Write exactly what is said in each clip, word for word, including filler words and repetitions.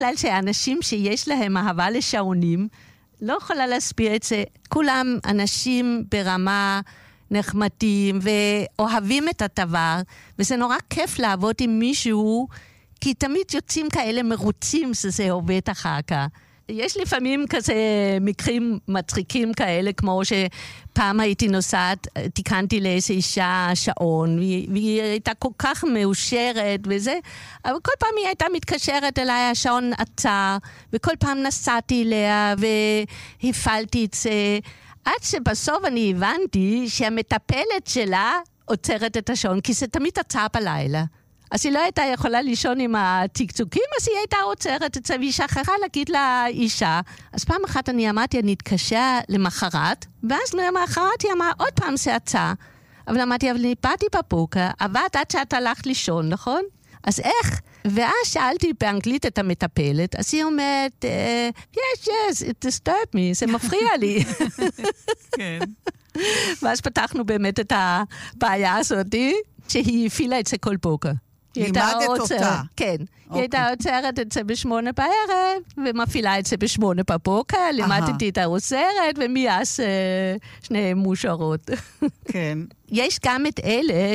בגלל שאנשים שיש להם אהבה לשעונים, לא יכולה להסביר את זה. כולם אנשים ברמה נחמדים ואוהבים את הדבר, וזה נורא כיף לעבוד עם מישהו, כי תמיד יוצאים כאלה מרוצים שזה עובד אחר כך. יש לפעמים כזה מקרים מצחיקים כאלה, כמו שפעם הייתי נוסעת, תיקנתי לאיזו אישה שעון, והיא, והיא הייתה כל כך מאושרת וזה, אבל כל פעם היא הייתה מתקשרת אליי, השעון עצר, וכל פעם נסעתי אליה והפעלתי את זה, עד שבסוף אני הבנתי שהמטפלת שלה עוצרת את השעון, כי זה תמיד עצר בלילה. אז היא לא הייתה יכולה לישון עם הצקצוקים, אז היא הייתה עוצרת את זה, והיא שכחה להגיד לאישה. אז פעם אחת אני אמרתי, אני אתקשר למחרת, ואז למחרת היא אמרה, עוד פעם זה עצה. אבל אמרתי, אבל אני באתי בבוקר, עבד עד שאת הלכת לישון, נכון? אז איך? ואז שאלתי באנגלית את המטפלת, אז היא אומרת, yes, yes, it disturbed me, זה מפריע לי. כן. ואז פתחנו באמת את הבעיה הזאת, שהיא הפעילה את זה כל בוקר. לימדת אותה. כן. היא הייתה עוצרת את זה בשמונה בערב, ומפעילה את זה בשמונה בבוקר, לימדתי את העוזרת, ומאז שניהם מאושרות. כן. יש גם את אלה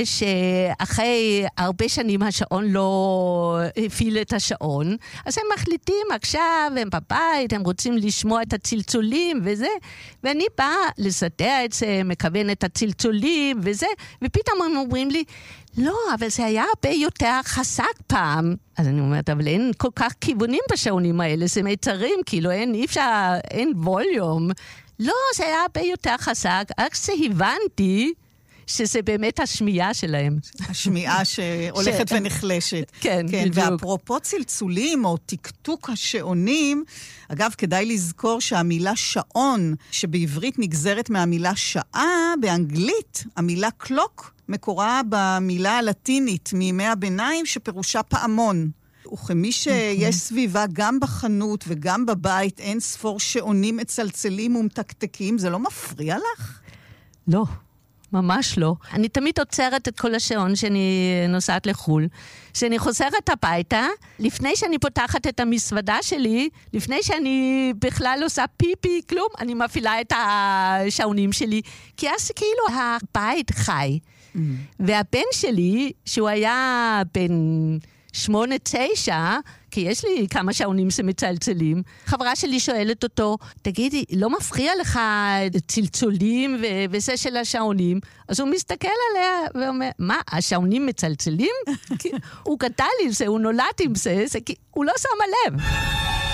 שאחרי הרבה שנים השעון לא הפעיל את השעון, אז הם מחליטים עכשיו, הם בבית, הם רוצים לשמוע את הצלצולים וזה, ואני באה לסדר את זה, מכוון את הצלצולים וזה, ופתאום הם אומרים לי, לא, אבל זה היה הרבה יותר חזק פעם. אז אני אומרת, אבל אין כל כך כיוונים בשעונים האלה, זה מיתרים, כאילו אין, אי אפשר, אין ווליום. לא, זה היה הרבה יותר חזק, רק שהבנתי שזה באמת השמיעה שלהם. השמיעה שהולכת ונחלשת. כן, כן, בדיוק. ואפרופו צלצולים או תקתוק השעונים, אגב, כדאי לזכור שהמילה שעון, שבעברית נגזרת מהמילה שעה, באנגלית, המילה קלוק, מקורה במילה הלטינית מימי הביניים, שפירושה פעמון. וכמי שיש סביבה גם בחנות וגם בבית, אין ספור שעונים מצלצלים ומתקתקים, זה לא מפריע לך? לא. ממש לא. אני תמיד עוצרת את כל השעון שאני נוסעת לחול. כשאני חוזרת הביתה, לפני שאני פותחת את המזוודה שלי, לפני שאני בכלל עושה פיפי, כלום, אני מפעילה את השעונים שלי. כי אז כאילו הבית חי. Mm. והבן שלי, שהוא היה בן שמונה, תשע, כי יש לי כמה שעונים שמצלצלים, חברה שלי שואלת אותו, תגידי, לא מפריע לך צלצולים ו- וזה של השעונים? אז הוא מסתכל עליה ואומר, מה, השעונים מצלצלים? הוא גדל עם זה, הוא נולד עם זה, זה כי הוא לא שם לב.